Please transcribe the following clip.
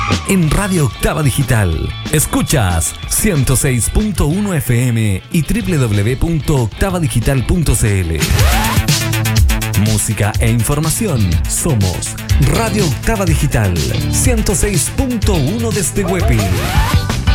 En Radio Octava Digital, escuchas 106.1 FM y www.octavadigital.cl. Música e información. Somos Radio Octava Digital 106.1 desde Huepi.